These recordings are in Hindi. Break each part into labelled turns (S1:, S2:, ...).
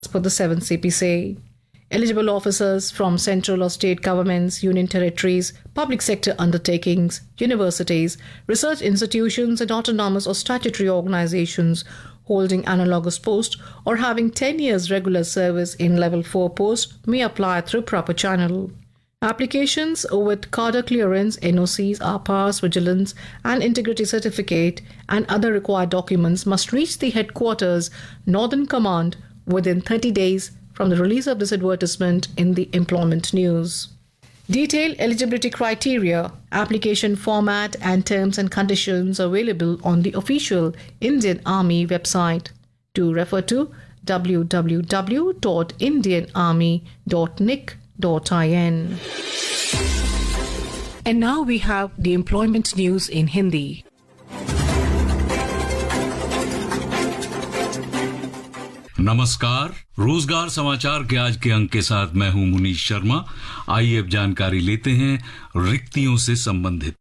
S1: per the 7th CPC. Eligible officers from central or state governments, union territories, public sector undertakings, universities, research institutions, and autonomous or statutory organizations holding analogous post or having 10 years regular service in level 4 post may apply through proper channel. Applications with cadre clearance, NOCs, APAS, vigilance and integrity certificate and other required documents must reach the headquarters, Northern Command, within 30 days from the release of this advertisement in the Employment News. Detailed eligibility criteria, application format and terms and conditions are available on the official Indian Army website. To refer to www.indianarmy.nic.in. And now we have the Employment News in Hindi.
S2: नमस्कार, रोजगार समाचार के आज के अंक के साथ मैं हूं मुनीश शर्मा। आइए अब जानकारी लेते हैं रिक्तियों से संबंधित।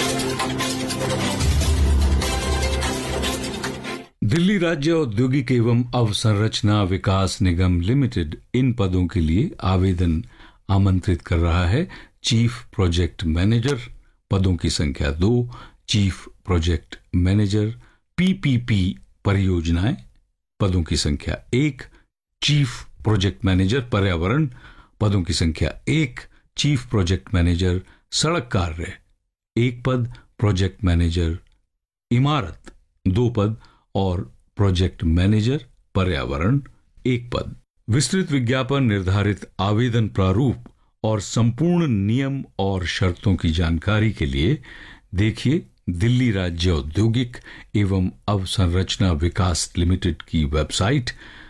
S2: दिल्ली राज्य औद्योगिक एवं अवसंरचना विकास निगम लिमिटेड इन पदों के लिए आवेदन आमंत्रित कर रहा है। चीफ प्रोजेक्ट मैनेजर पदों की संख्या 2, चीफ प्रोजेक्ट मैनेजर पीपीपी परियोजनाएं पदों की संख्या 1, चीफ प्रोजेक्ट मैनेजर पर्यावरण पदों की संख्या 1, चीफ प्रोजेक्ट मैनेजर सड़क कार्य 1 पद, प्रोजेक्ट मैनेजर इमारत 2 पद और प्रोजेक्ट मैनेजर पर्यावरण 1 पद। विस्तृत विज्ञापन, निर्धारित आवेदन प्रारूप और संपूर्ण नियम और शर्तों की जानकारी के लिए देखिए दिल्ली राज्य औद्योगिक एवं अवसंरचना विकास लिमिटेड की वेबसाइट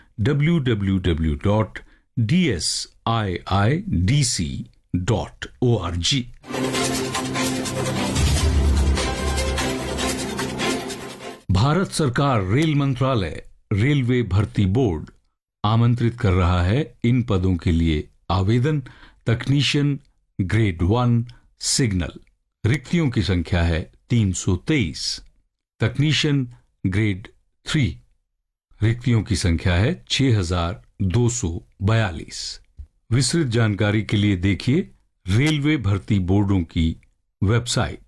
S2: www.dsiidc.org। भारत सरकार रेल मंत्रालय रेलवे भर्ती बोर्ड आमंत्रित कर रहा है इन पदों के लिए आवेदन। तकनीशियन ग्रेड 1 सिग्नल, रिक्तियों की संख्या है 323। तकनीशियन ग्रेड 3, रिक्तियों की संख्या है 6242। विस्तृत जानकारी के लिए देखिए रेलवे भर्ती बोर्डों की वेबसाइट।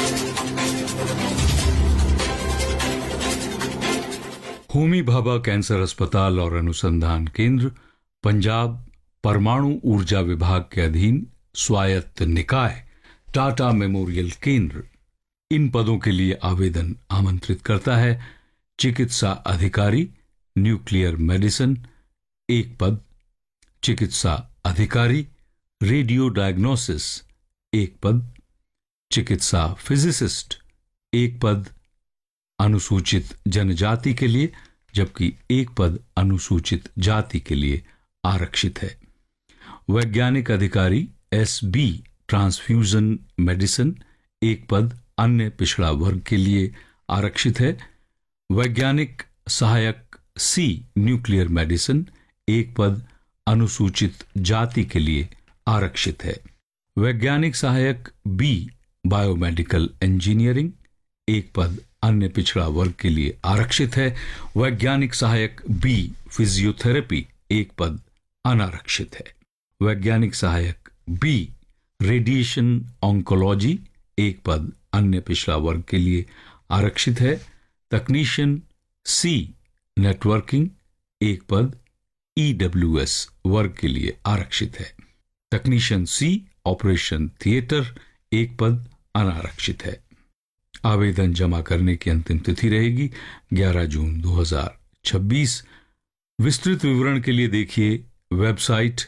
S2: होमी भाभा कैंसर अस्पताल और अनुसंधान केंद्र, पंजाब परमाणु ऊर्जा विभाग के अधीन स्वायत्त निकाय टाटा मेमोरियल केंद्र इन पदों के लिए आवेदन आमंत्रित करता है। चिकित्सा अधिकारी न्यूक्लियर मेडिसिन 1 पद, चिकित्सा अधिकारी रेडियो डायग्नोसिस 1 पद, चिकित्सा फिजिसिस्ट 1 पद अनुसूचित जनजाति के लिए, जबकि 1 पद अनुसूचित जाति के लिए आरक्षित है। वैज्ञानिक अधिकारी एसबी ट्रांसफ्यूजन मेडिसिन 1 पद अन्य पिछड़ा वर्ग के लिए आरक्षित है। वैज्ञानिक सहायक सी न्यूक्लियर मेडिसिन 1 पद अनुसूचित जाति के लिए आरक्षित है। वैज्ञानिक सहायक बी बायोमेडिकल इंजीनियरिंग 1 पद अन्य पिछड़ा वर्ग के लिए आरक्षित है। वैज्ञानिक सहायक बी फिजियोथेरेपी 1 पद अनारक्षित है। वैज्ञानिक सहायक बी रेडिएशन ऑन्कोलॉजी 1 पद अन्य पिछड़ा वर्ग के लिए आरक्षित है। तकनीशियन सी नेटवर्किंग 1 पद ईडब्ल्यूएस वर्ग के लिए आरक्षित है। तकनीशियन सी ऑपरेशन थिएटर 1 पद अनारक्षित है। आवेदन जमा करने की अंतिम तिथि रहेगी 11 जून 2026। विस्तृत विवरण के लिए देखिए वेबसाइट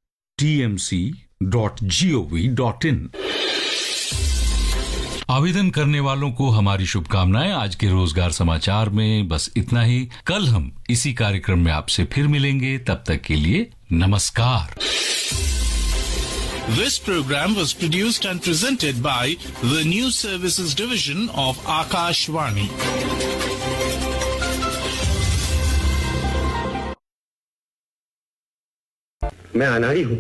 S2: tmc.gov.in। आवेदन करने वालों को हमारी शुभकामनाएं। आज के रोजगार समाचार में बस इतना ही। कल हम इसी कार्यक्रम में आपसे फिर मिलेंगे, तब तक के लिए नमस्कार।
S3: This program was produced and presented by the News Services Division of Akashvani.
S4: मैं अनाड़ी हूं।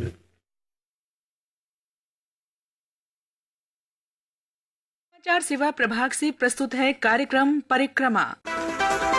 S1: समाचार सेवा प्रभाग से प्रस्तुत है कार्यक्रम परिक्रमा।